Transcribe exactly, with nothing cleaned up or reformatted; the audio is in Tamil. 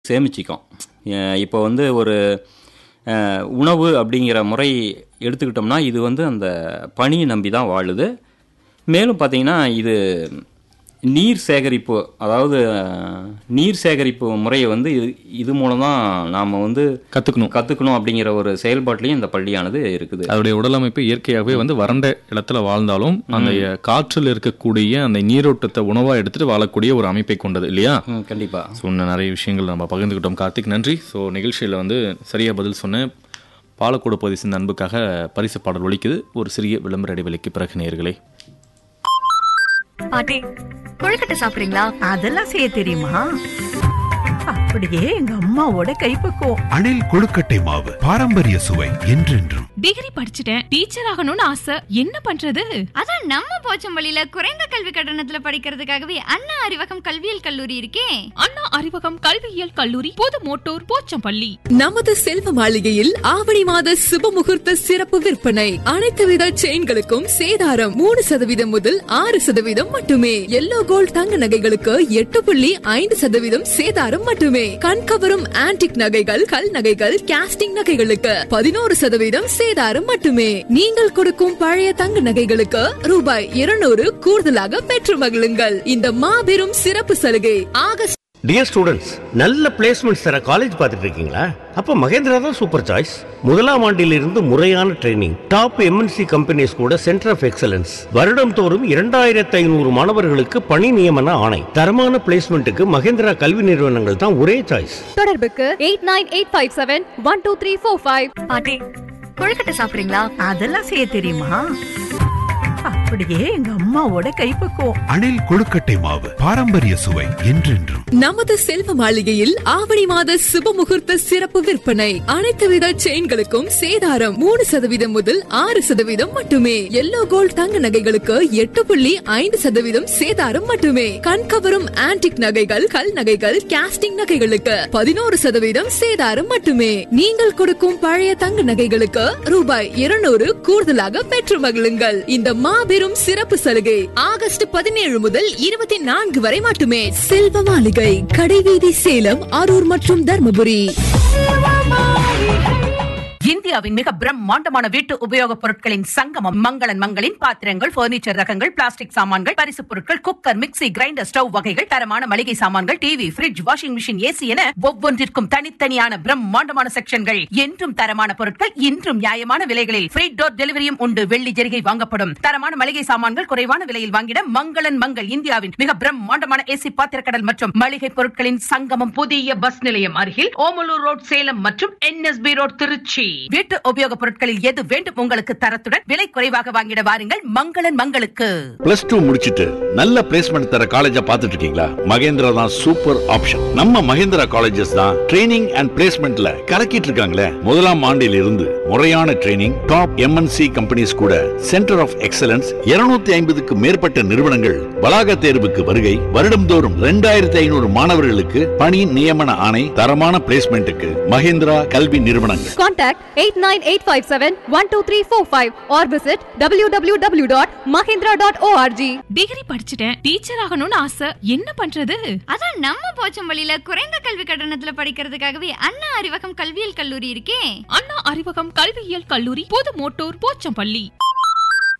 சேமிச்சிக்கும். இப்போ வந்து ஒரு உணவு அப்படிங்கிற முறை எடுத்துக்கிட்டோம்னா இது வந்து அந்த பனியை நம்பி தான் வாழுது. மேலும் பார்த்திங்கன்னா இது நீர் சேகரிப்பு, அதாவது நீர் சேகரிப்பு முறையை வந்து இது இது மூலம் தான் நாம் வந்து கற்றுக்கணும் கற்றுக்கணும் அப்படிங்கிற ஒரு செயல்பாட்டிலையும் இந்த பள்ளியானது இருக்குது. அதோடைய உடலமைப்பு இயற்கையாகவே வந்து வறண்ட இடத்துல வாழ்ந்தாலும் அந்த காற்றில் இருக்கக்கூடிய அந்த நீரோட்டத்தை உணவாக எடுத்துட்டு வாழக்கூடிய ஒரு அமைப்பை கொண்டது இல்லையா? கண்டிப்பாக. ஸோ இன்னும் நிறைய விஷயங்கள் நம்ம பகிர்ந்துக்கிட்டோம். கார்த்திக், நன்றி. ஸோ நிகழ்ச்சியில் வந்து சரியாக பதில் சொன்னேன். பாலக்கோடு பகுதி சிந்த அன்புக்காக பரிசு பாடல் ஒலிக்குது. ஒரு சிறிய விளம்பர இடைவெளிக்கு பிறகு நேயர்களே. பாட்டி, கொழுக்கட்டை சாப்பிடுறீங்களா? அதெல்லாம் செய்ய தெரியுமா? அப்படியே எங்க அம்மாவோட கைப்பக்குவம். அணில் கொழுக்கட்டை மாவு, பாரம்பரிய சுவை என்றென்றும். டிகிரி படிச்சுட்டேன், டீச்சர் ஆகணும்னு ஆசை, என்ன பண்றது? அதான் நம்ம போச்சம்பள்ளியில குறைந்த கல்வி கட்டணத்துல படிக்கிறதுக்காகவே அண்ணா அறிவகம் கல்வியியல் கல்லூரி இருக்கே. அண்ணா அறிவகம் கல்வியியல் கல்லூரி, புது மோட்டூர், போச்சம்பள்ளி. நமது செல்வ மாளிகையில் ஆவணி மாத சுப முகூர்த்த சிறப்பு விற்பனை. அனைத்து வித செயின்களுக்கும் சேதாரம் மூணு சதவீதம் முதல் ஆறு சதவீதம் மட்டுமே. எல்லோ கோல்ட் தங்க நகைகளுக்கு எட்டு புள்ளி ஐந்து சதவீதம் சேதாரம் மட்டுமே. கண்கவரும் ஆன்டிக் நகைகள், கல் நகைகள், காஸ்டிங் நகைகளுக்கு பதினோரு சதவீதம் சேதாரம் மட்டுமே. நீங்கள் கொடுக்கும் பழைய தங்க நகைகளுக்கு ரூபாய் இருநூறு கூடுதலாக பெற்று மகிழுங்கள். இந்த மாபெரும் சிறப்பு சலுகை ஆகஸ்ட். டியர் ஸ்டூடெண்ட்ஸ், நல்ல பிளேஸ்மெண்ட்ஸ் தர காலேஜ் பார்த்துட்டு இருக்கீங்களா? அப்ப மகேந்திரா தான் சூப்பர் சாய்ஸ். முதலாம் ஆண்டிலிருந்து முறையான ட்ரைனிங், டாப் எம்என்சி கம்பெனிஸ் கூட சென்டர் ஆஃப் எக்ஸலன்ஸ், வருடம் தோறும் இரண்டாயிரத்தி ஐநூறு மாணவர்களுக்கு பணி நியமன ஆணை. தரமான பிளேஸ்மெண்ட்டுக்கு மகேந்திரா கல்வி நிறுவனங்கள் தான் ஒரே சாய்ஸ். தொடர்புக்கு eight nine eight five seven one two three four five. பாட்டி, கொழுக்கட்டை சாப்பிடுறீங்களா? அதெல்லாம் செய்ய தெரியுமா? அப்படியே எங்க அம்மாவோட கைப்பக்குவம். அணில் கொழுக்கட்டை மாவு, பாரம்பரிய சுவை என்றென்றும். நமது செல்வ மாளிகையில் ஆவணி மாத சுப முகூர்த்த சிறப்பு விற்பனை. அனைத்து வித செயின்களுக்கும் சேதாரம் மூணு சதவீதம் முதல் ஆறு சதவீதம் மட்டுமே. எல்லோ கோல்ட் தங்க நகைகளுக்கு எட்டு புள்ளி ஐந்து சதவீதம் சேதாரம் மட்டுமே. கண்கவரும் ஆன்டிக் நகைகள், கல் நகைகள், காஸ்டிங் நகைகளுக்கு பதினோரு சதவீதம் சேதாரம் மட்டுமே. நீங்கள் கொடுக்கும் பழைய தங்க நகைகளுக்கு ரூபாய் இருநூறு கூடுதலாக பெற்று மகிழுங்கள். இந்த மாபெரும் சிறப்பு சலுகை ஆகஸ்ட் பதினேழு முதல் இருபத்தி நான்கு வரை மட்டுமே. செல்வ மாளிகை, கடைவீதி, சேலம், அரூர் மற்றும் தர்மபுரி. இந்தியாவின் மிக பிரம்மாண்டமான வீட்டு உபயோகப் பொருட்களின் சங்கமம் மங்களன் மங்களின் பாத்திரங்கள், பர்னிச்சர் ரகங்கள், பிளாஸ்டிக் சாமான்கள், பரிசு பொருட்கள், குக்கர், மிக்ஸி, கிரைண்டர், ஸ்டவ் வகைகள், தரமான மளிகை சாமான்கள், TV, fridge, washing machine, AC என ஒவ்வொன்றிற்கும் தனித்தனியான பிரம்மாண்டமான செக்ஷன்கள். என்றும் தரமான பொருட்கள், இன்றும் நியாயமான விலைகளில் ஃப்ரீ டோர் டெலிவரியும் உண்டு. வெள்ளி ஜெரிகை வாங்கப்படும். தரமான மளிகை சாமான்கள் குறைவான விலையில் வாங்கிட மங்களன் மங்கள். இந்தியாவின் மிக பிரம்மாண்டமான ஏசி பாத்திரக்கடல் மற்றும் மளிகை பொருட்களின் சங்கமம். புதிய பஸ் நிலையம் அருகில் ஓமலூர் ரோட், சேலம் மற்றும் என்எஸ்பி ரோட், திருச்சி. வீட்டு உபயோகப் பொருட்களில் எது வேண்டும் உங்களுக்கு தரத்துடன் விலை குறைவாக வாங்கிட வாருங்கள் மங்களன் மங்களுக்கு. பிளஸ் டூ முடிச்சிட்டு நல்ல பிளேஸ்மெண்ட் தர காலேஜா பார்த்துட்டு இருக்கீங்களா? மகேந்திரா தான் சூப்பர் ஆப்ஷன். நம்ம மகேந்திரா காலேஜஸ் தான் ட்ரைனிங் அண்ட் பிளேஸ்மெண்ட்ல கலக்கிட்டு இருக்காங்களே. முதலாம் ஆண்டில் இருந்து முறையான ட்ரைனிங், டாப் எம்என்சி கம்பெனிஸ் கூட சென்டர் ஆஃப் எக்ஸலன்ஸ், இருநூத்தி ஐம்பதுக்கு மேற்பட்ட நிறுவனங்கள் வளாக தேர்வுக்கு வருகை. வருடம்தோறும் இரண்டாயிரத்தி ஐநூறு மாணவர்களுக்கு பணி நியமன ஆணை. தரமான பிளேஸ்மெண்ட்டுக்கு மகேந்திரா கல்வி நிறுவனங்கள். Contact eight nine eight five seven one two three four five or visit w w w dot mahindra dot org. Degree படிச்சுட்டேன், டீச்சர் ஆகணும்னு ஆசை, என்ன பண்றது? அதான் நம்ம போச்சம்பள்ளியில குறைந்த கல்வி கட்டணத்துல படிக்கிறதுக்காகவே அண்ணா அறிவகம் கல்வியியல் கல்லூரி இருக்கே. அண்ணா அறிவகம் கல்வியியல் கல்லூரி, புது மோட்டூர், போச்சம்பள்ளி.